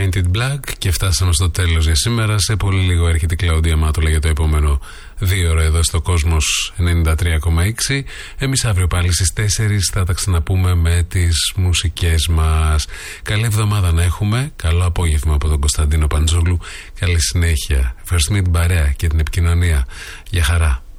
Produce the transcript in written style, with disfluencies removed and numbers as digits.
Painted Black και φτάσαμε στο τέλος για σήμερα. Σε πολύ λίγο έρχεται η Κλαούντια Μάτουλα για το επόμενο 2 ώρα εδώ στο Κόσμος 93,6. Εμείς αύριο πάλι στις 4 θα τα ξαναπούμε με τις μουσικές μας. Καλή εβδομάδα να έχουμε. Καλό απόγευμα από τον Κωνσταντίνο Παντζόγλου. Καλή συνέχεια. Ευχαριστούμε την παρέα και την επικοινωνία. Γεια χαρά.